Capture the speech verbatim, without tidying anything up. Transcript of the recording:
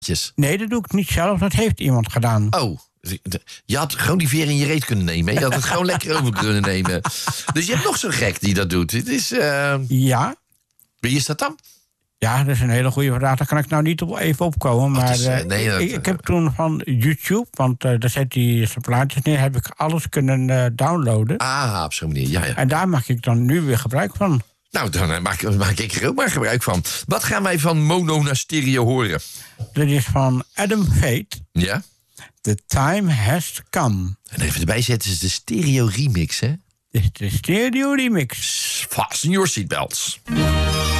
Nee, dat doe ik niet zelf. Dat heeft iemand gedaan. Oh, je had gewoon die veer in je reet kunnen nemen. Hè? Je had het gewoon lekker over kunnen nemen. Dus je hebt nog zo'n gek die dat doet. Het is, uh... Ja. Wie is dat dan? Ja, dat is een hele goede vraag. Daar kan ik nou niet op even opkomen. Maar is, uh, nee, uh, dat, ik, ik heb toen van YouTube, want uh, daar zet hij zijn plaatjes neer, heb ik alles kunnen uh, downloaden. Ah, op zo'n manier, ja, ja. En daar maak ik dan nu weer gebruik van. Nou, dan maak, maak ik er ook maar gebruik van. Wat gaan wij van mono naar stereo horen? Dat is van Adam Fate. Ja? The Time Has Come. En even erbij zetten is de stereo remix, hè? Dit is de stereo remix. Fasten your seatbelts.